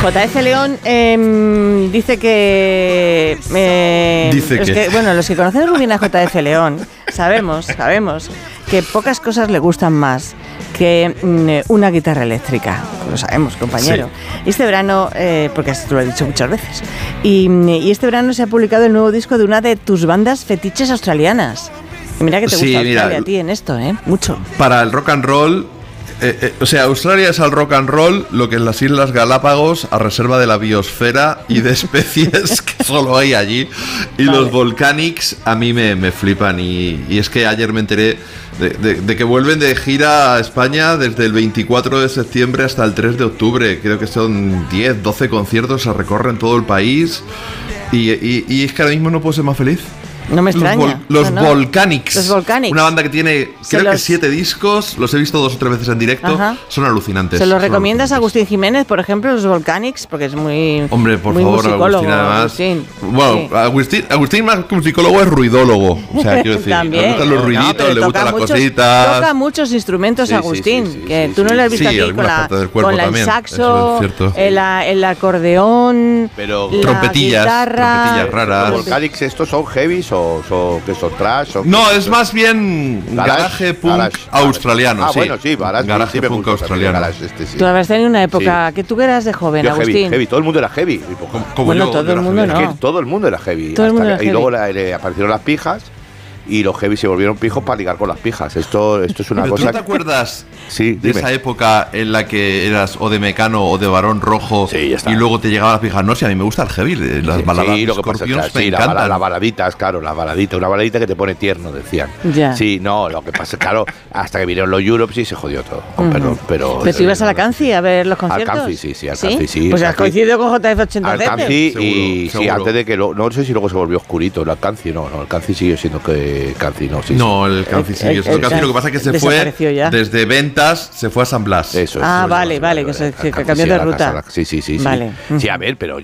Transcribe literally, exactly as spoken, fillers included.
J F León eh, dice que... Eh, dice los que... que... Bueno, los que conocemos muy bien a J F León sabemos, sabemos que pocas cosas le gustan más que mm, una guitarra eléctrica. Lo sabemos, compañero. Sí. Este verano, eh, porque esto lo he dicho muchas veces, y, y este verano se ha publicado el nuevo disco de una de tus bandas fetiches australianas. Y mira que te gusta sí, Australia mira, a ti en esto, ¿eh? Mucho. Para el rock and roll... Eh, eh, o sea, Australia es al rock and roll lo que en las Islas Galápagos a reserva de la biosfera y de especies que solo hay allí. Y vale. Los Volcanics a mí me, me flipan. Y, y es que ayer me enteré de, de, de que vuelven de gira a España desde el veinticuatro de septiembre hasta el tres de octubre. Creo que son diez, doce conciertos, se recorren todo el país. Y, y, y es que ahora mismo no puedo ser más feliz. No me extraña. Los, vol- los no, no. Volcanics. Los Volcanics. Una banda que tiene, Se creo los... que siete discos. Los he visto dos o tres veces en directo. Ajá. Son alucinantes. ¿Se los son recomiendas a Agustín Jiménez, por ejemplo, los Volcanics? Porque es muy. Hombre, por muy favor, Agustín, además. Agustín. Bueno, sí. Agustín, Agustín, más que musicólogo, es ruidólogo. O sea, quiero decir, También. le gustan los ruiditos, no, le gustan las muchos, cositas. Toca muchos instrumentos, sí, Agustín. Sí, sí, sí, que sí, tú no lo has visto sí, aquí con, la, con la, el saxo, el, el acordeón, pero la trompetillas, guitarra. trompetillas raras. ¿Los Volcanics estos son heavies o son, que son trash? O no, es más bien garage, garage punk garage, australiano. Ah, sí. bueno, sí, garage, garage sí, punk australiano. Garage este, sí. Tú habrás tenido una época sí. que tú eras de joven, yo Agustín. Heavy, heavy, todo el mundo era heavy. Como, como bueno, yo, todo yo el mundo heavy. no. Es que todo el mundo era heavy. Todo el mundo era que, heavy. Y luego la, le aparecieron las pijas. Y los heavy se volvieron pijos para ligar con las pijas. Esto, esto es una ¿Pero cosa. ¿Tú te acuerdas sí, de dime. esa época en la que eras o de Mecano o de Barón Rojo sí, ya está. Y luego te llegaban las pijas? No, si a mí me gusta el heavy, las sí, baladas sí, de lo que pasa, Scorpions claro, me sí, encantan. las la baladitas, claro, las baladitas. Una baladita que te pone tierno, decían. Ya. Sí, no, lo que pasa, claro, hasta que vinieron los Europes y se jodió todo. Con uh-huh. perdón, pero. ¿Pero tú ibas a la Canci a ver los conciertos? Al Canci, sí, sí, al Canci, sí. sí. Pues has coincidido con J F ochenta Al Canci y sí, antes de que lo, no sé si luego se volvió oscurito. El Canci no, no, el Canci sigue siendo que Canci no, sí. No, el Canci sí. El, el, el Canci, lo que pasa es que se fue ya. desde ventas, se fue a San Blas. Eso es. Ah, eso vale, es, vale, que, se, que cambió de ruta. Sí, sí, sí. Vale. Sí, sí, a ver, pero